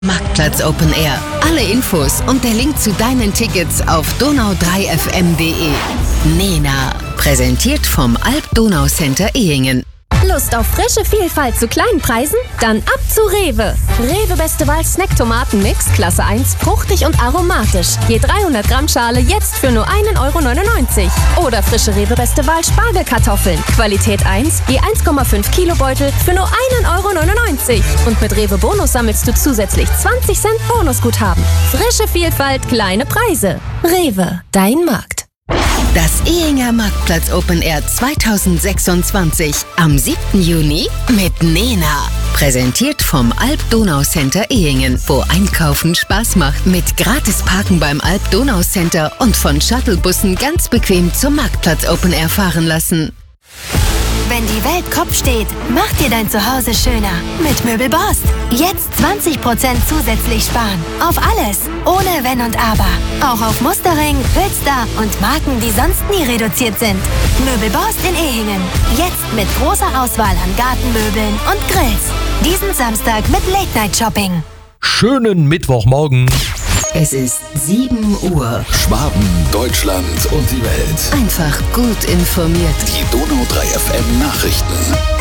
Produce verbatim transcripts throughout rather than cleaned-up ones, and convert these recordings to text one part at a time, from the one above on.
Marktplatz Open Air. Alle Infos und der Link zu deinen Tickets auf donau drei f m punkt de. Nena, präsentiert vom Alp-Donau-Center Ehingen. Lust auf frische Vielfalt zu kleinen Preisen? Dann ab zu Rewe. Rewe Beste Wahl Snack-Tomaten-Mix, Klasse eins, fruchtig und aromatisch. Je dreihundert Gramm Schale jetzt für nur ein Euro neunundneunzig. Oder frische Rewe Beste Wahl Spargelkartoffeln. Qualität eins, je eins Komma fünf Kilo Beutel für nur ein Euro neunundneunzig. Und mit Rewe Bonus sammelst du zusätzlich zwanzig Cent Bonusguthaben. Frische Vielfalt, kleine Preise. Rewe, dein Markt. Das Ehinger Marktplatz Open Air zweitausendsechsundzwanzig am siebten Juni mit Nena. Präsentiert vom Alp-Donau-Center Ehingen, wo Einkaufen Spaß macht. Mit gratis Parken beim Alp-Donau-Center und von Shuttlebussen ganz bequem zum Marktplatz Open Air fahren lassen. Wenn die Welt Kopf steht, mach dir dein Zuhause schöner mit Möbelboss. Jetzt zwanzig Prozent zusätzlich sparen. Auf alles, ohne Wenn und Aber. Auch auf Mustering, Hülster und Marken, die sonst nie reduziert sind. Möbelboss in Ehingen. Jetzt mit großer Auswahl an Gartenmöbeln und Grills. Diesen Samstag mit Late Night Shopping. Schönen Mittwochmorgen. Es ist sieben Uhr. Schwaben, Deutschland und die Welt. Einfach gut informiert. Die Donau drei F M Nachrichten.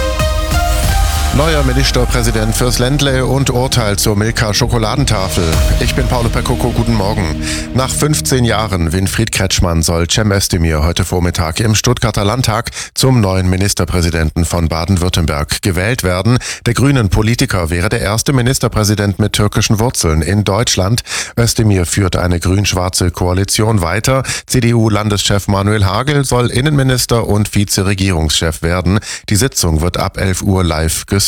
Neuer Ministerpräsident fürs Ländle und Urteil zur Milka-Schokoladentafel. Ich bin Paolo Percoco, guten Morgen. Nach fünfzehn Jahren Winfried Kretschmann soll Cem Özdemir heute Vormittag im Stuttgarter Landtag zum neuen Ministerpräsidenten von Baden-Württemberg gewählt werden. Der grünen Politiker wäre der erste Ministerpräsident mit türkischen Wurzeln in Deutschland. Özdemir führt eine grün-schwarze Koalition weiter. C D U-Landeschef Manuel Hagel soll Innenminister und Vizeregierungschef werden. Die Sitzung wird ab elf Uhr live gestreamt.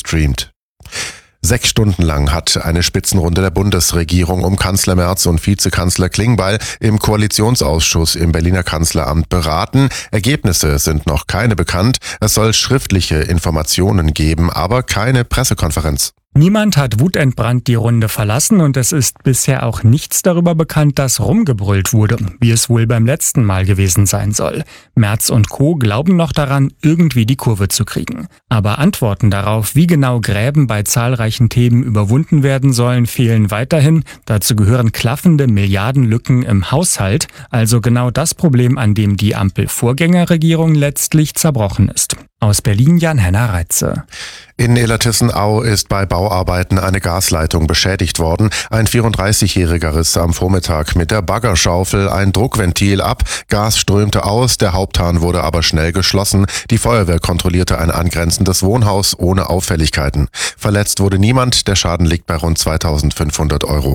Sechs Stunden lang hat eine Spitzenrunde der Bundesregierung um Kanzler Merz und Vizekanzler Klingbeil im Koalitionsausschuss im Berliner Kanzleramt beraten. Ergebnisse sind noch keine bekannt. Es soll schriftliche Informationen geben, aber keine Pressekonferenz. Niemand hat wutentbrannt die Runde verlassen und es ist bisher auch nichts darüber bekannt, dass rumgebrüllt wurde, wie es wohl beim letzten Mal gewesen sein soll. Merz und Co. glauben noch daran, irgendwie die Kurve zu kriegen. Aber Antworten darauf, wie genau Gräben bei zahlreichen Themen überwunden werden sollen, fehlen weiterhin. Dazu gehören klaffende Milliardenlücken im Haushalt, also genau das Problem, an dem die Ampel-Vorgängerregierung letztlich zerbrochen ist. Aus Berlin Jan-Henner Reitze. In Illertissenau ist bei Bauarbeiten eine Gasleitung beschädigt worden. Ein vierunddreißigjähriger riss am Vormittag mit der Baggerschaufel ein Druckventil ab. Gas strömte aus, der Haupthahn wurde aber schnell geschlossen. Die Feuerwehr kontrollierte ein angrenzendes Wohnhaus ohne Auffälligkeiten. Verletzt wurde niemand, der Schaden liegt bei rund zweitausendfünfhundert Euro.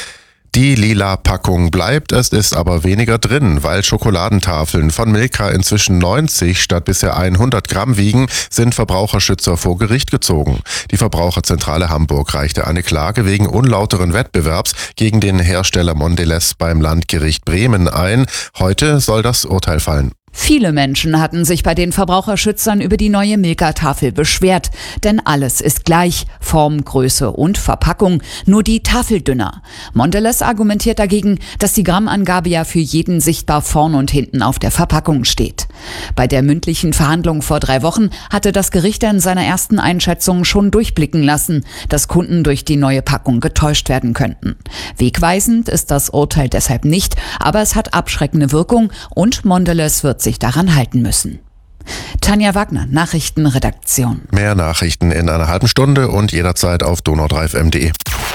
Die lila Packung bleibt, es ist aber weniger drin, weil Schokoladentafeln von Milka inzwischen neunzig statt bisher hundert Gramm wiegen, sind Verbraucherschützer vor Gericht gezogen. Die Verbraucherzentrale Hamburg reichte eine Klage wegen unlauteren Wettbewerbs gegen den Hersteller Mondelez beim Landgericht Bremen ein. Heute soll das Urteil fallen. Viele Menschen hatten sich bei den Verbraucherschützern über die neue Milka-Tafel beschwert, denn alles ist gleich, Form, Größe und Verpackung, nur die Tafel dünner. Mondelez argumentiert dagegen, dass die Grammangabe ja für jeden sichtbar vorn und hinten auf der Verpackung steht. Bei der mündlichen Verhandlung vor drei Wochen hatte das Gericht in seiner ersten Einschätzung schon durchblicken lassen, dass Kunden durch die neue Packung getäuscht werden könnten. Wegweisend ist das Urteil deshalb nicht, aber es hat abschreckende Wirkung und Mondelez wird sich daran halten müssen. Tanja Wagner, Nachrichtenredaktion. Mehr Nachrichten in einer halben Stunde und jederzeit auf donau drei f m punkt de.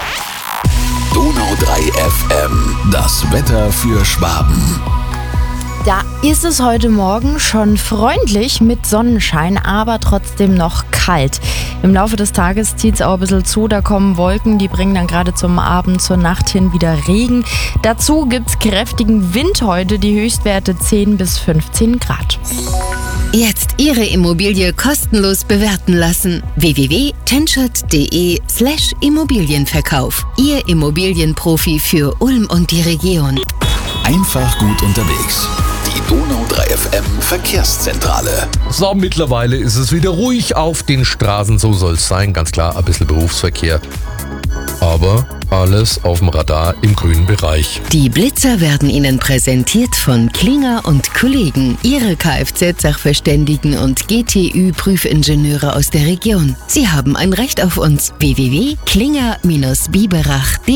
Donau drei F M, das Wetter für Schwaben. Da ist es heute Morgen schon freundlich mit Sonnenschein, aber trotzdem noch kalt. Im Laufe des Tages zieht es auch ein bisschen zu, da kommen Wolken, die bringen dann gerade zum Abend, zur Nacht hin wieder Regen. Dazu gibt es kräftigen Wind heute, die Höchstwerte zehn bis fünfzehn Grad. Jetzt Ihre Immobilie kostenlos bewerten lassen. w w w punkt tenschert punkt de slash Immobilienverkauf. Ihr Immobilienprofi für Ulm und die Region. Einfach gut unterwegs. Die Donau drei F M Verkehrszentrale. So, mittlerweile ist es wieder ruhig auf den Straßen, so soll es sein. Ganz klar, ein bisschen Berufsverkehr. Aber Alles auf dem Radar im grünen Bereich. Die Blitzer werden Ihnen präsentiert von Klinger und Kollegen, Ihre Kfz-Sachverständigen und G T Ü-Prüfingenieure aus der Region. Sie haben ein Recht auf uns. w w w punkt klinger Bindestrich biberach punkt de